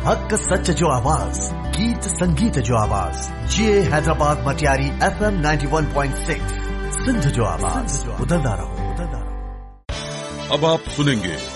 हक सच जो आवाज, गीत संगीत जो आवाज, ये हैदराबाद मटियारी FM 91.6 सिंध जो आवाज, बदलता रहो। अब आप सुनेंगे